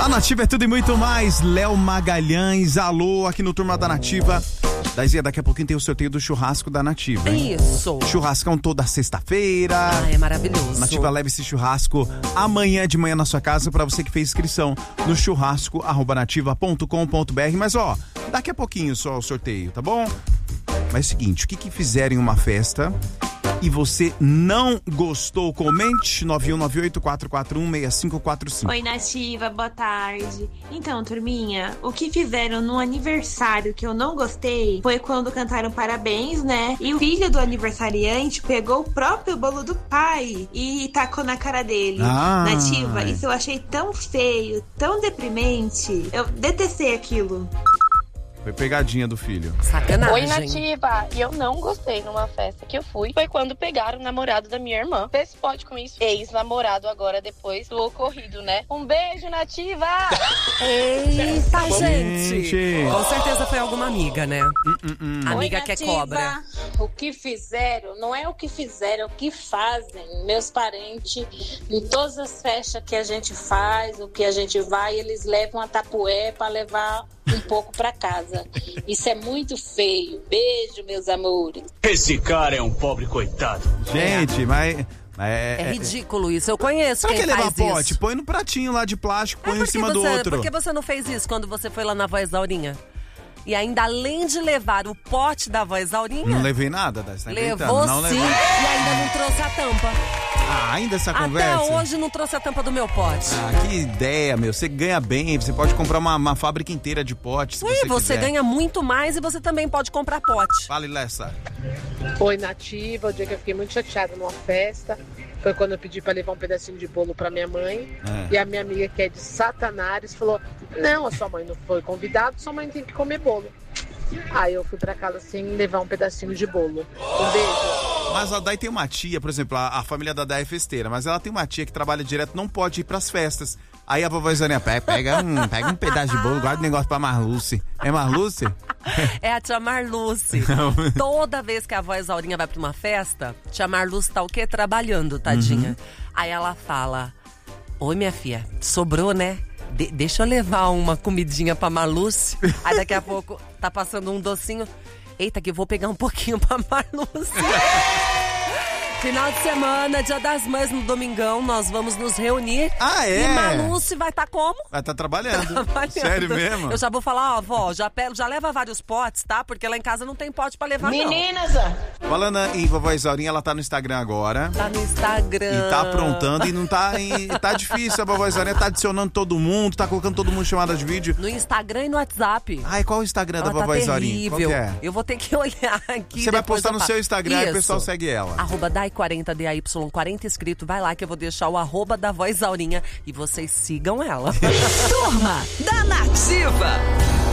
A Nativa é tudo e muito mais. Léo Magalhães, alô, aqui no Turma da Nativa. Daizinha, daqui a pouquinho tem o sorteio do churrasco da Nativa, hein? Isso. Churrascão toda sexta-feira. Ah, é maravilhoso. Nativa leva esse churrasco amanhã de manhã na sua casa pra você que fez inscrição no churrasco@nativa.com.br. Mas ó, daqui a pouquinho só o sorteio, tá bom? Mas é o seguinte, o que fizeram em uma festa e você não gostou? Comente 9198-441-6545. Oi, Nativa, boa tarde. Então, turminha, o que fizeram no aniversário que eu não gostei foi quando cantaram parabéns, né? E o filho do aniversariante pegou o próprio bolo do pai e tacou na cara dele. Nativa, isso eu achei tão feio, tão deprimente. Eu detestei aquilo. Foi pegadinha do filho. Sacanagem. Oi, Nativa. E eu não gostei numa festa que eu fui. Foi quando pegaram o namorado da minha irmã. Vê se pode com isso. Ex-namorado agora, depois do ocorrido, né? Um beijo, Nativa! Eita, gente. Com certeza foi alguma amiga, né? Amiga que é cobra. O que fizeram, não é o que fizeram, é o que fazem. Meus parentes, em todas as festas que a gente faz, o que a gente vai, eles levam a tapué pra levar um pouco pra casa. Isso é muito feio. Beijo, meus amores. Esse cara é um pobre coitado. Gente, mas é ridículo isso. Eu conheço quem que faz levar isso. pote? Põe no pratinho lá de plástico, põe em cima do outro. Por que você não fez isso quando você foi lá na Voz Aurinha? E ainda além de levar o pote da Voz Aurinha... Não levei nada, tá levou não sim, e ainda não trouxe a tampa. Ainda essa conversa? Até hoje não trouxe a tampa do meu pote. Que ideia, meu. Você ganha bem, você pode comprar uma fábrica inteira de potes, se você ganha muito mais e você também pode comprar pote. Fale, Lessa. Oi, Nativa. O dia que eu fiquei muito chateada numa festa foi quando eu pedi pra levar um pedacinho de bolo pra minha mãe. E a minha amiga, que é de Satanares, falou: não, a sua mãe não foi convidada, sua mãe tem que comer bolo. Aí eu fui pra casa sem levar um pedacinho de bolo. Um beijo. Mas a Dai tem uma tia, por exemplo, a família da Dai é festeira, mas ela tem uma tia que trabalha direto, não pode ir pras festas. Aí a vovó Zorinha pega um pedaço de bolo, guarda o negócio pra Marluce. É Marluce? É a tia Marluce. Toda vez que a Voz Aurinha vai pra uma festa, tia Marluce tá o quê? Trabalhando, tadinha. Aí ela fala: oi, minha filha, sobrou, né? Deixa eu levar uma comidinha pra Marluce. Aí daqui a pouco tá passando um docinho. Eita, que eu vou pegar um pouquinho pra Marluce. Final de semana, Dia das Mães no domingão, nós vamos nos reunir. E Marluce vai estar como? Vai estar trabalhando. Sério mesmo? Eu já vou falar, ó, vó, já leva vários potes, tá? Porque lá em casa não tem pote pra levar, Meninas, falando em vovó Isaurinha, ela tá no Instagram agora. Tá no Instagram. E tá aprontando e não tá... tá difícil, a vovó Isaurinha tá adicionando todo mundo, tá colocando todo mundo em chamada de vídeo. No Instagram e no WhatsApp. E qual é o Instagram da vovó Isaurinha? Qual que é? Eu vou ter que olhar aqui. Você vai postar no seu Instagram e o pessoal segue ela. @Dai40, DAY40 escrito. Vai lá que eu vou deixar o @ da Voz Aurinha e vocês sigam ela. Turma da Nativa.